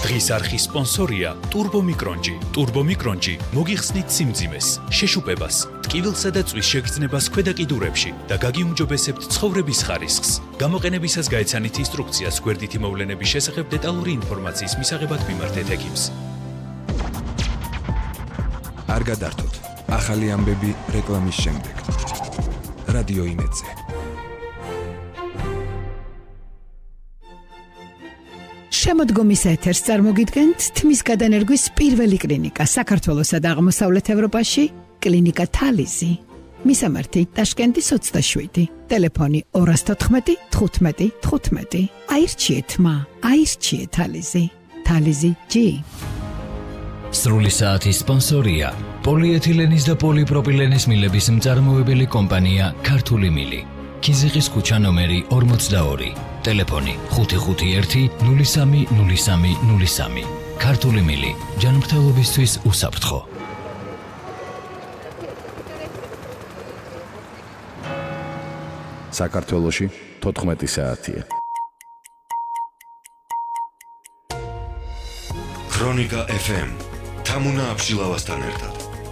დღის არხის სპონსორია Turbo Micronji. Turbo Micronji მოგიხსნით სიმძიმეს, შეშუპებას, ტკივილსა და წვის შეგრძნებას ქვედა კიდურებში და გაგიუმჯობესებთ ცხოვრების ხარისხს. გამოყენებისას გაეცანით ინსტრუქციას გვერდითი მოვლენების შესახებ დეტალური ინფორმაციის მისაღებად მიმართეთ ექიმს. არ გადართოთ. ახალი ამბები რეკლამის შემდეგ. რადიო იმედზე. შემოდგომის ეთერს წარმოგიდგენთ თმის გადანერგვის პირველი კლინიკა საქართველოსა და აღმოსავლეთ ევროპაში, კლინიკა თალიზი. მისამართი ტაშკენტის 27, ტელეფონი 214 15 15. აირჩიეთ აირჩიეთ თალიზი. თალიზი G. სრული საათის სპონსორია პოლიეთილენის და პოლიპროპილენის მილების მწარმოებელი კომპანია ქართული მილი. ქიზიყის ქუჩა ნომერი 42, ტელეფონი 551 03 03 03. ქართული მილი, ჯანმრთელობისთვის უსაფრთხო. საქართველოში 14 საათია. ქრონიკა FM თამუნა აბშილავასთან ერთად.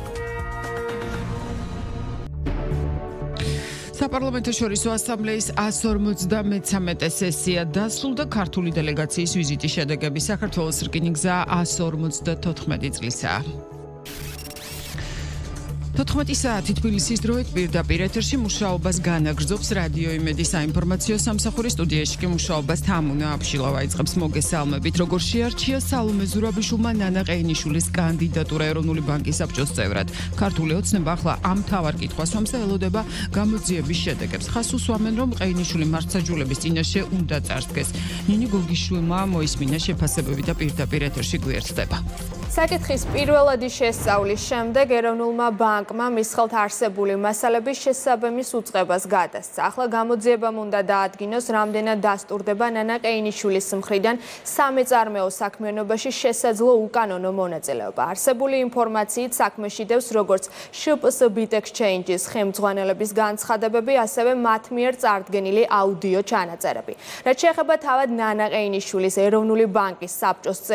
საპარლამენტო შორისო ასამბლეის 153 სესია დასრულდა. ქართული დელეგაციის ვიზიტის შედეგები საქართველოს რკინიგზა 154 წლისაა. 14 საათი თბილისის დროით პირდაპირ ეთერში მუშაობას განაგრძობს რადიო იმედის საინფორმაციო სამსახური. სტუდიაში კი მუშაობას თამუნა აბშილავა იწყებს. მოგესალმებით. როგორ შეარჩია სალომე ზურაბიშვილმა ნანა ყეინიშვილის კანდიდატურა ეროვნული ბანკის საბჭოს წევრად? ქართული ოცნება ახლა ამ მთავარ კითხვას სვამს და ელოდება გამოძიების შედეგებს. ხას უსვამენ, რომ ყეინიშვილი მართლმსაჯულების წინაშე უნდა წარსდგეს. ნინი გოგიშვილმა მოისმინა შეფასებები და პირდაპირ ეთერში გვერდდება. საკითხის პირველადი შესწავლის შემდეგ ეროვნულმა ბანკმა მის ხელთ არსებული მასალების შესაბამის უწყებას გადასცა. ახლა გამოძიებამ უნდა დაადგინოს, რამდენად დასტურდება ნანა ყეინიშვილის მხრიდან სამეწარმეო საქმიანობაში შესაძლო უკანონო მონაწილეობა. არსებული ინფორმაციით საქმეში დევს როგორც შპს Bit Exchange-ის ხელმძღვანელების განცხადებები, ასევე მათ მიერ წარდგენილი აუდიო ჩანაწერები. რაც შეეხება თავად ნანა ყეინიშვილის ეროვნული ბანკის საბჭოს